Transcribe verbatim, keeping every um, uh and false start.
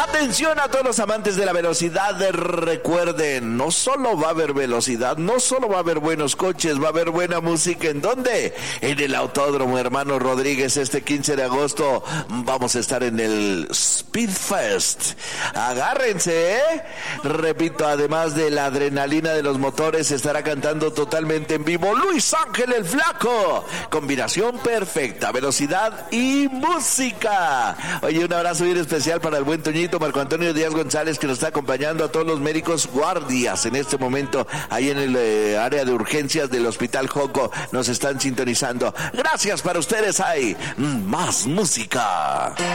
Atención a todos los amantes de la velocidad, recuerden, no solo va a haber velocidad, no solo va a haber buenos coches, va a haber buena música. ¿En dónde? En el Autódromo Hermano Rodríguez. Este quince de agosto vamos a estar en el Speed Fest. Agárrense, ¿eh? Repito, además de la adrenalina de los motores, estará cantando totalmente en vivo Luis Ángel el Flaco. Combinación perfecta, velocidad y música. Oye, un abrazo bien especial para el buen Toñito, Marco Antonio Díaz González, que nos está acompañando, a todos los médicos guardias en este momento ahí en el eh, área de urgencias del Hospital Joco, nos están sintonizando. Gracias para ustedes, hay más música.